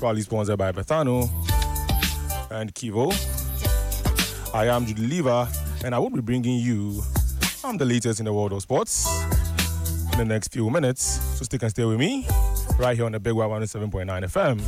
proudly sponsored by Bethano and Kivo. I am Jude Lever, and I will be bringing you the latest in the world of sports in the next few minutes. So stick and stay with me right here on the Big Y 107.9 FM.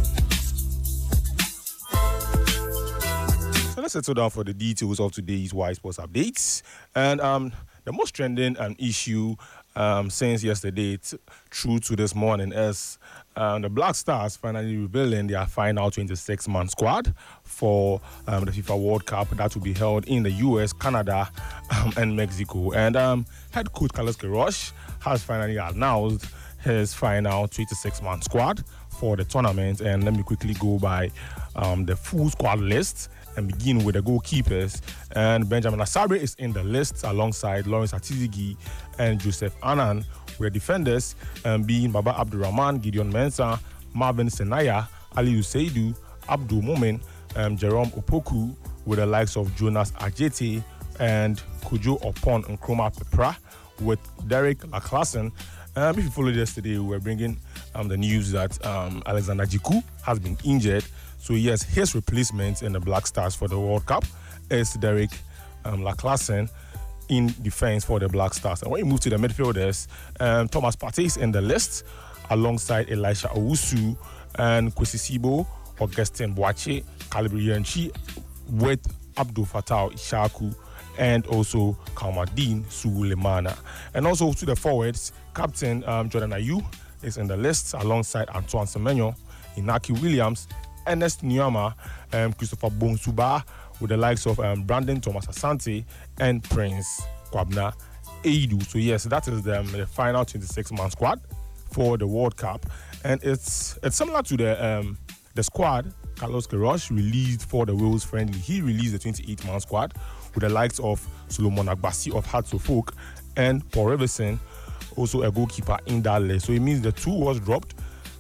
So let's settle down for the details of today's Y Sports updates. And the most trending issue since yesterday through to this morning is the Black Stars finally revealing their final 26-man squad for the FIFA World Cup that will be held in the US, Canada, and Mexico. And head coach Carlos Queiroz has finally announced his final 26-man squad for the tournament. And let me quickly go by the full squad list and begin with the goalkeepers. And Benjamin Asabre is in the list alongside Lawrence Atizigi and Joseph Annan, with the defenders being Baba Abdurrahman, Gideon Mensah, Marvin Senaya, Ali Useidu, Abdul Momin, Jerome Opoku, with the likes of Jonas Ajete and Kojo Opon Nkrumah Pepra, with Derek Laklassen. If you followed yesterday, we were bringing the news that Alexander Jiku has been injured. So yes, his replacement in the Black Stars for the World Cup is Derek Laklassen in defense for the Black Stars. And when you move to the midfielders, Thomas Partey is in the list alongside Elisha Owusu and Kwesi Sibo, Augustin Boache, Kalibri Yanchi, with Abdul Fattah Ishaku and also Kalmadin Sulemana. And also to the forwards, Captain Jordan Ayew is in the list alongside Antoine Semenyo, Inaki Williams, Ernest Nyama, Christopher Bonsuba, with the likes of Brandon Thomas Asante and Prince Kwabna Eidu. So yes, that is the final 26-man squad for the World Cup, and it's similar to the squad Carlos Queiroz released for the Wales friendly. He released the 28-man squad with the likes of Solomon Agbasi of Hearts of Oak and Paul Reverson, also a goalkeeper in that list. So it means the two were dropped,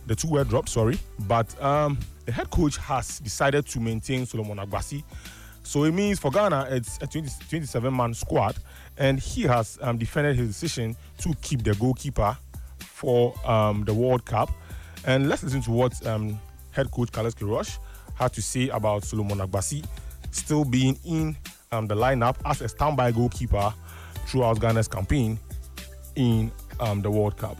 but the head coach has decided to maintain Solomon Agbasi. So it means for Ghana, it's a 27-man squad, and he has defended his decision to keep the goalkeeper for the World Cup. And let's listen to what head coach Carlos Queiroz had to say about Solomon Agbasi still being in the lineup as a standby goalkeeper throughout Ghana's campaign in the World Cup.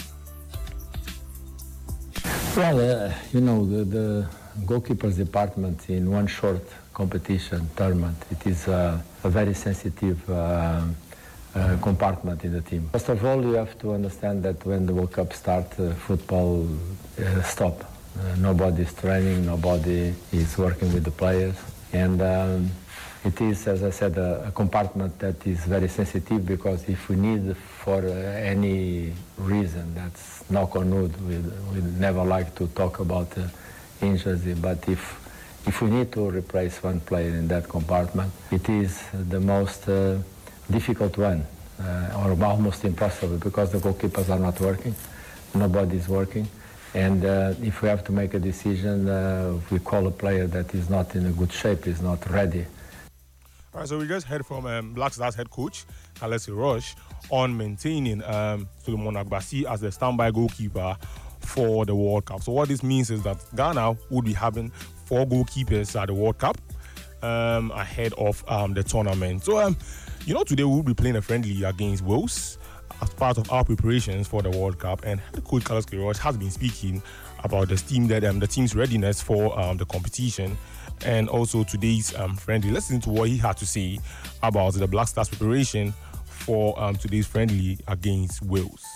Well, the goalkeepers department in one short competition tournament, it is a very sensitive compartment in the team. First of all, you have to understand that when the World Cup starts, football stops. Nobody is training, nobody is working with the players. And it is, as I said, a compartment that is very sensitive, because if we need for any reason, that's knock on wood, we never like to talk about injuries, but if we need to replace one player in that compartment, it is the most difficult one, or almost impossible, because the goalkeepers are not working, nobody is working. And if we have to make a decision, we call a player that is not in a good shape, is not ready. All right, so we just heard from Black Stars head coach Carlos Queiroz on maintaining Solomon Agbasi as the standby goalkeeper for the World Cup. So what this means is that Ghana would be having 4 goalkeepers at the World Cup ahead of the tournament. So, today we'll be playing a friendly against Wales as part of our preparations for the World Cup, and head coach Carlos Queiroz has been speaking about the team's readiness for the competition and also today's friendly. Let's listen to what he had to say about the Black Stars preparation for today's friendly against Wales.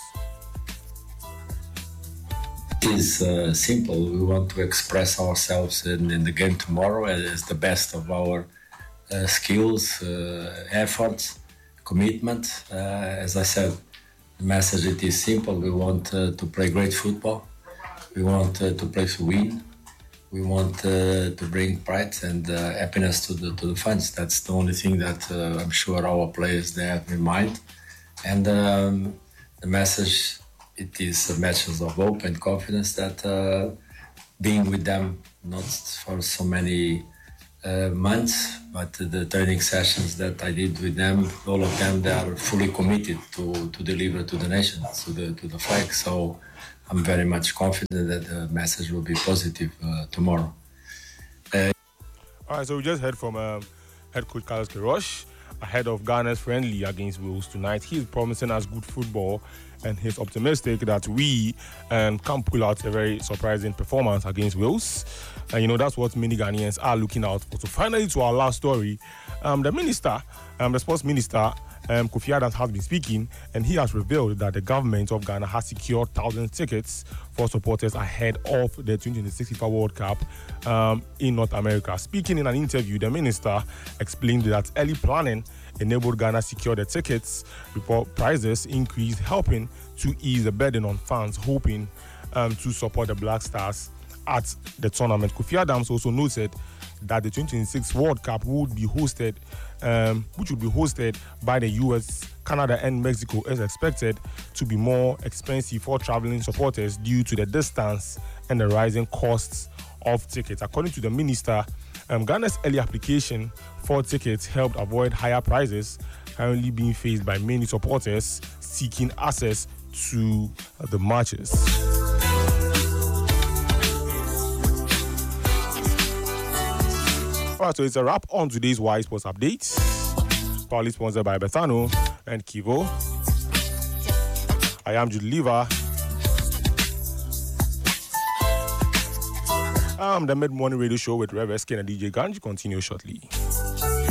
It is simple. We want to express ourselves in the game tomorrow as the best of our skills, efforts, commitment. As I said, the message, it is simple. We want to play great football. We want to play to win. We want to bring pride and happiness to the fans. That's the only thing that I'm sure our players they have in mind. And the message, it is a message of hope and confidence that being with them, not for so many months, but the training sessions that I did with them, all of them, they are fully committed to deliver to the nation, to the flag. So I'm very much confident that the message will be positive tomorrow. All right, so we just heard from head coach Carlos Queiroz ahead of Ghana's friendly against Wales tonight. He's promising us good football, and he's optimistic that we can pull out a very surprising performance against Wales. And that's what many Ghanaians are looking out for. So finally, to our last story, the sports minister, Kofi Adams, has been speaking, and he has revealed that the government of Ghana has secured 1,000 tickets for supporters ahead of the 2026 FIFA World Cup in North America. Speaking in an interview, the minister explained that early planning enabled Ghana secure the tickets before prices increased, helping to ease the burden on fans hoping to support the Black Stars at the tournament. Kofi Adams also noted that the 2026 World Cup would be hosted, which would be hosted by the US, Canada, and Mexico, is expected to be more expensive for traveling supporters due to the distance and the rising costs of tickets. According to the minister, Ghana's early application for tickets helped avoid higher prices currently being faced by many supporters seeking access to the matches. All right, so it's a wrap on today's Wise Sports Update. Proudly sponsored by Bethano and Kivo. I am Jude Lever. The mid-morning radio show with Rev SK and DJ Ganji continue shortly.